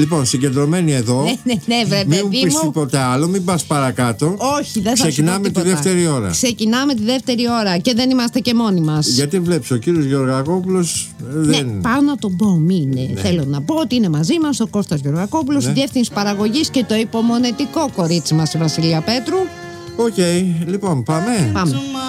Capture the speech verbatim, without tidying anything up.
Λοιπόν, συγκεντρωμένοι εδώ. Ναι, ναι, ναι, βρε, μην μου παιδί πεις μου. τίποτα άλλο, μην πας παρακάτω. Όχι, δεν θα Ξεκινάμε σου πω τη τίποτα. δεύτερη ώρα. Ξεκινάμε τη δεύτερη ώρα και δεν είμαστε και μόνοι μας. Γιατί βλέπεις, ο κύριος Γεωργακόπουλος δεν. Ναι, πάω να τον πω, μην ναι. Θέλω να πω ότι είναι μαζί μας ο Κώστας Γεωργακόπουλος, ναι. η διεύθυνση παραγωγής και το υπομονετικό κορίτσι μας η Βασιλεία Πέτρου. Οκ, okay, λοιπόν, πάμε. Πάμε.